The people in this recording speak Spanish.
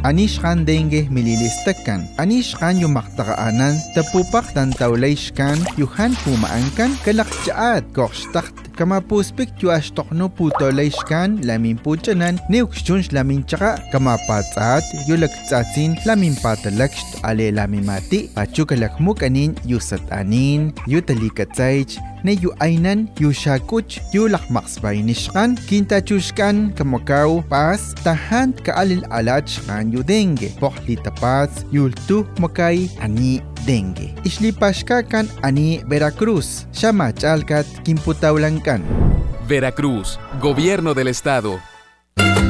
anishkan dengue mililistakan, anishkan yung maktakaanan, tapupak tantawlayshkan, yuhan pumaangkan, kalakjaat, kokstakt, kamapuspik yu ashtokno putolayshkan, lamin puchanan, neukshunsh lamin tsaka, kamapatsat, yu laktsatsin, lamin patalakst, ale lamin mati, pachukalakmuk anin, yu satanin, yu talikatsaych, ne yu aynan, yu shakuch, yu lakmaksbaynishkan, kintachushkan, kamakaw, pas, tahan kaalil alachkan yu dengue, poklitapas, yultu makay, ani dengue. Islipashkakan ani Veracruz, Shamachalkat, Kimputaulankan. Veracruz, Gobierno del Estado.